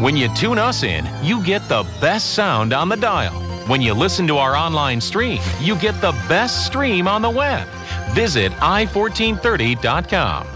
When you tune us in, you get the best sound on the dial. When you listen to our online stream, you get the best stream on the web. Visit i1430.com.